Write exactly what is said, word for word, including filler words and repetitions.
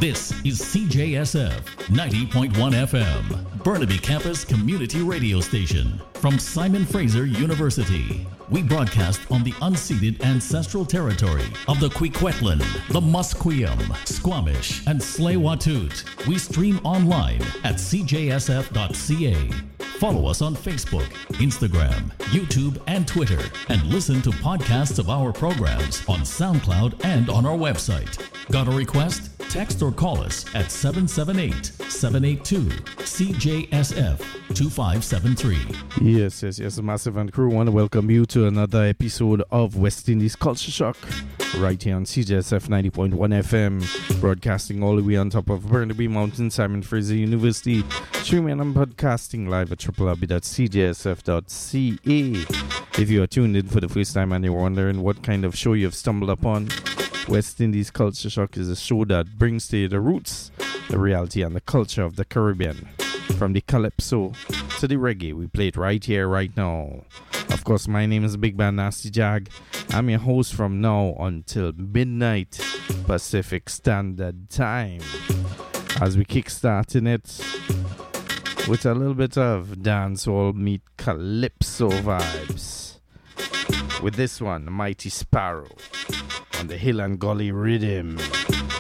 This is C J S F ninety point one F M, Burnaby Campus Community Radio Station. From Simon Fraser University, we broadcast on the unceded ancestral territory of the Kwikwetlan, the Musqueam, Squamish, and Tsleil-Waututh. We stream online at c j s f dot c a. Follow us on Facebook, Instagram, YouTube, and Twitter, and listen to podcasts of our programs on SoundCloud and on our website. Got a request? Text or call us at seven seven eight, seven eight two, C J S F two five seven three. Yes, yes, yes. Massive and crew want to welcome you to another episode of West Indies Culture Shock, right here on C J S F ninety point one F M, broadcasting all the way on top of Burnaby Mountain, Simon Fraser University, streaming and podcasting live at w w w dot c j s f dot c a. If you are tuned in for the first time and you're wondering what kind of show you've stumbled upon, West Indies Culture Shock is a show that brings to you the roots, the reality, and the culture of the Caribbean. From the calypso to the reggae, we play it right here, right now. Of course, my name is Big Band Nasty Jag. I'm your host from now until midnight Pacific Standard Time, as we kickstarting it with a little bit of dancehall meet calypso vibes. With this one, Mighty Sparrow on the Hill and Gully Rhythm.